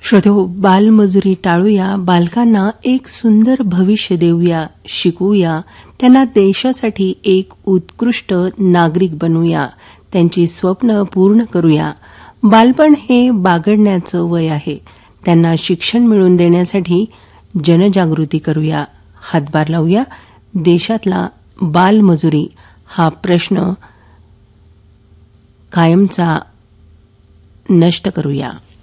श्रोतेहो, बालमजुरी टाळूया, बालकांना एक सुंदर भविष्य देऊया, शिकवूया, त्यांना देशासाठी एक उत्कृष्ट नागरिक बनवूया, त्यांची स्वप्न पूर्ण करूया. बालपण हे बागडण्याचं वय आहे. त्यांना शिक्षण मिळवून देण्यासाठी जनजागृती करूया, हातभार लावूया. देशातला बालमजुरी हा प्रश्न कायमचा नष्ट करूया.